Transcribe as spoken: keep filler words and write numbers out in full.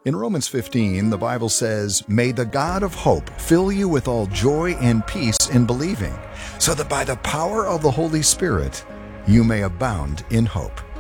In Romans fifteen, the Bible says, "May the God of hope fill you with all joy and peace in believing, so that by the power of the Holy Spirit you may abound in hope."